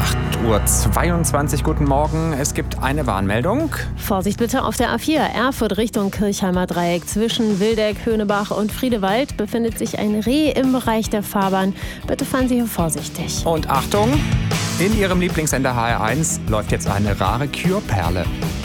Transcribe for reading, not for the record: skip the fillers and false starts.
8:22 Uhr, guten Morgen. Es gibt eine Warnmeldung. Vorsicht bitte auf der A4, Erfurt Richtung Kirchheimer Dreieck. Zwischen Wildeck, Höhnebach und Friedewald befindet sich ein Reh im Bereich der Fahrbahn. Bitte fahren Sie hier vorsichtig. Und Achtung, in Ihrem Lieblingssender HR1 läuft jetzt eine rare Kürperle.